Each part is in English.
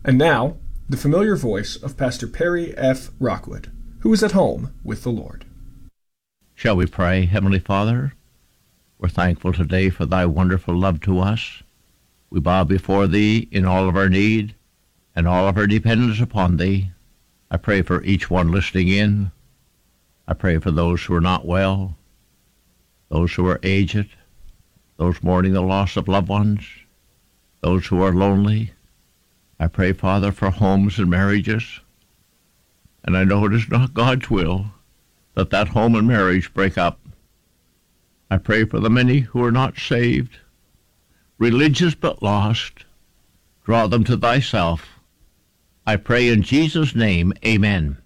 And now, the familiar voice of Pastor Perry F. Rockwood, who is at home with the Lord. Shall we pray? Heavenly Father, we're thankful today for thy wonderful love to us. We bow before thee in all of our need and all of our dependence upon thee. I pray for each one listening in. I pray for those who are not well, those who are aged, those mourning the loss of loved ones, those who are lonely. I pray, Father, for homes and marriages. And I know it is not God's will that that home and marriage break up. I pray for the many who are not saved, religious but lost. Draw them to thyself. I pray in Jesus' name, amen.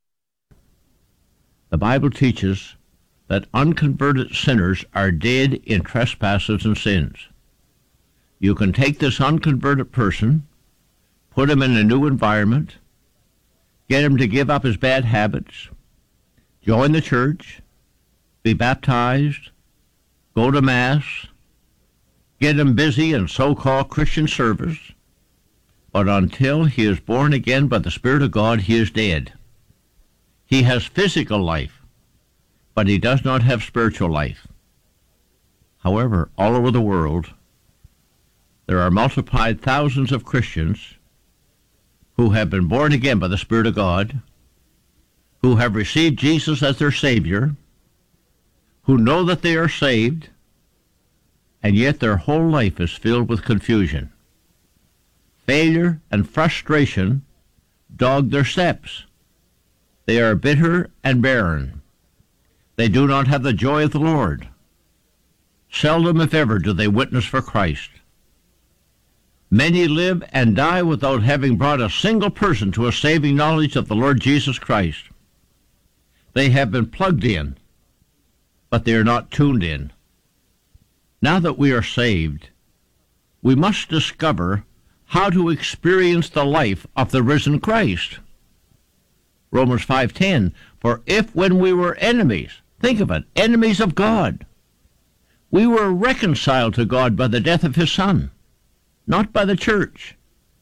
The Bible teaches that unconverted sinners are dead in trespasses and sins. You can take this unconverted person, put him in a new environment, get him to give up his bad habits, join the church, be baptized, go to Mass, get him busy in so-called Christian service, but until he is born again by the Spirit of God, he is dead. He has physical life, but he does not have spiritual life. However, all over the world, there are multiplied thousands of Christians who have been born again by the Spirit of God, who have received Jesus as their Savior, who know that they are saved, and yet their whole life is filled with confusion. Failure and frustration dog their steps. They are bitter and barren. They do not have the joy of the Lord. Seldom, if ever, do they witness for Christ. Many live and die without having brought a single person to a saving knowledge of the Lord Jesus Christ. They have been plugged in, but they are not tuned in. Now that we are saved, we must discover how to experience the life of the risen Christ. Romans 5:10, for if when we were enemies, think of it, enemies of God, we were reconciled to God by the death of his Son, not by the church,